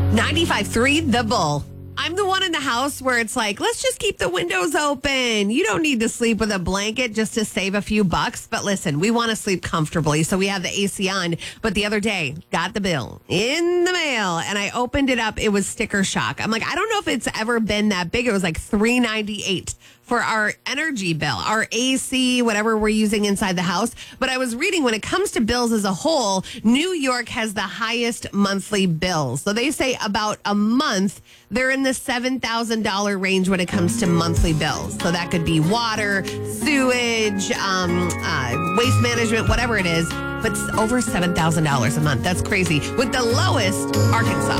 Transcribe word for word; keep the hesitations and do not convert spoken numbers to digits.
ninety-five point three The Bull. I'm the one in the house where it's like, let's just keep the windows open. You don't need to sleep with a blanket just to save a few bucks. But listen, we want to sleep comfortably, so we have the A C on. But the other day, got the bill in the mail, and I opened it up. It was sticker shock. I'm like, I don't know if it's ever been that big. It was like three ninety-eight for our energy bill, our A C, whatever we're using inside the house. But I was reading, when it comes to bills as a whole, New York has the highest monthly bills. So they say about a month, they're in the seven thousand dollars range when it comes to monthly bills. So that could be water, sewage, um, uh, waste management, whatever it is. But it's over seven thousand dollars a month. That's crazy. With the lowest, Arkansas.